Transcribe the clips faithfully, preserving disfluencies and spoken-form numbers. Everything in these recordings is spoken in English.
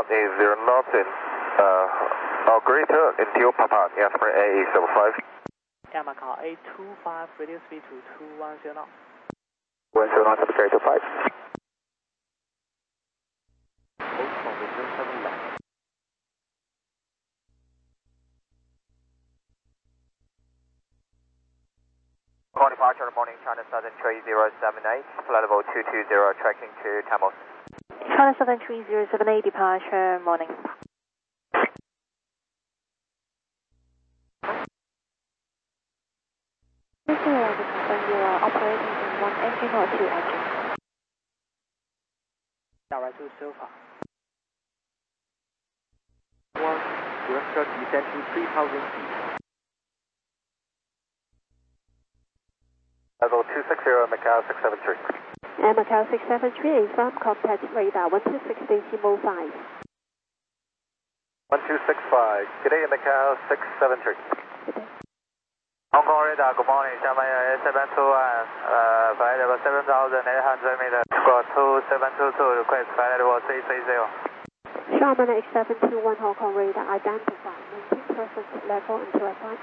one eight zero knots in uh, or greater until Papa Airspring A E seven five. Air Macau eight two five, radio speed to two one zero knots. one zero knots, carry two five. Hold from the zero seven left. Call departure, morning, China Southern three zero seven eight, flight level two two zero, tracking to Tamos. China Southern three zero seven eight, departure, morning. This is like to confirm you are operating in one engine or two engines. Direct to Sofa. One, director descent to three thousand feet. Level two six zero, Macau six seven three. And Macau six seven three is from contact radar one two six decimal five. one two six five, good day Macau six seven three. Hong Kong radar, good morning, Xiamen Air seven two one, uh, flight level seven thousand eight hundred meters, squawk two seven two two, request flight level three three zero. Xiamen X seven two one Hong Kong radar identified, maintain present level until assigned.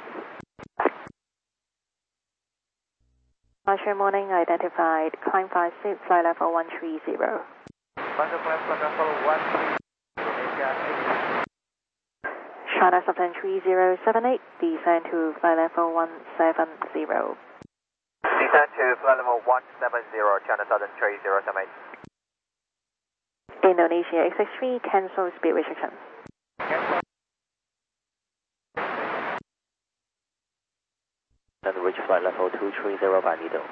Departure morning identified, climb five six, flight level one three zero. London climb flight level one three zero. China Southern three zero seven eight, descend to flight level one seven zero. Descend to flight level one seven zero, China Southern three zero seven eight. Indonesia X X three, cancel speed restriction. And reach flight level two three zero by Lido.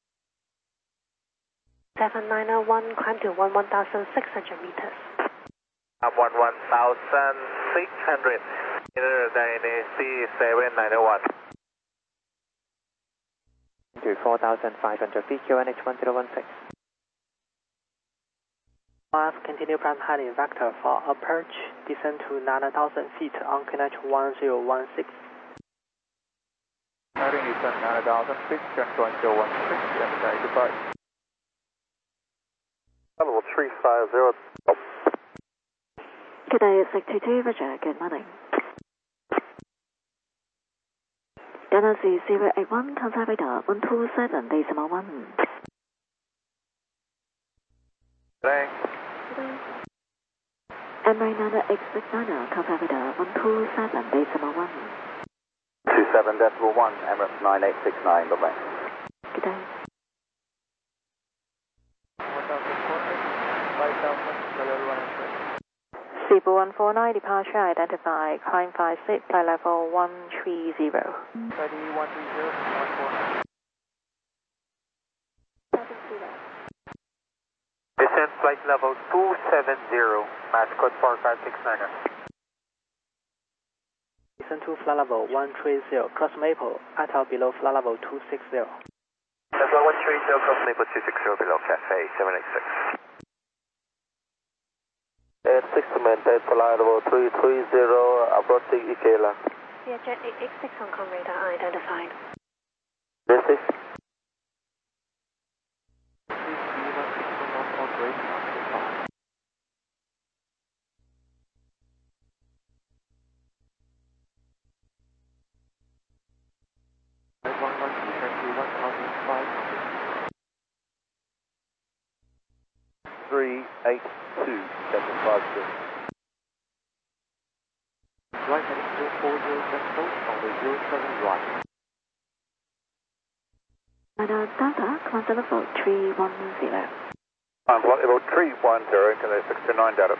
seven nine zero one, climb to one one thousand six hundred meters. Up one one thousand six hundred, C seven nine zero one. To four thousand five hundred feet, Q N H one zero one six. five, continue prime heading vector for approach, descend to nine thousand feet on Q N H one zero one six. Heading descent nine thousand feet, Q N H one zero one six, and goodbye. Level three five zero. Good day, it's Sector two, Roger, good morning. Galaxy zero eight one, contact radar one two seven decimal one. Thanks. Emirates nine X six nine, contact radar one two seven decimal one. two seven decimal one, Emirates nine eight six nine, bye bye. Good day. Cebu one four nine, departure identified, climb five six, flight level one three zero. Ready one three zero, one four nine. Descend flight level two seven zero, mass code four five six nine. Descend to flight level one three zero, cross Maple, at or below flight level two six zero. Level one three zero, cross Maple two six zero, below Cafe seven eight six. And six to maintain flight level three three zero, approaching Ikela. Vietjet eight X six Hong Kong radar identified. This is one one descent to one thousand five hundred. three eight two, seven five six. Right heading zero four zero decimal on the zero seven right. Radar Delta, climb level three one zero. I'm flight level three one zero, can I six two nine data?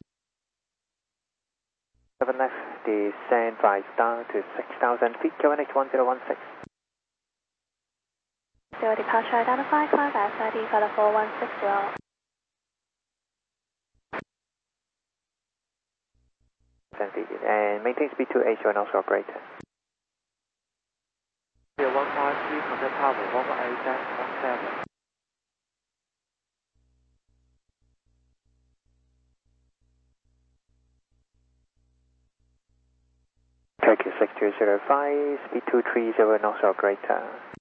seven left, descend by star to six thousand feet, Q N H one zero one six. Zero departure identified, climb S I D for the four one six zero. And maintain speed to eight and also greater. one five three, contact tower, one eight one seven. Turkey six two zero five, speed two three zero and also greater.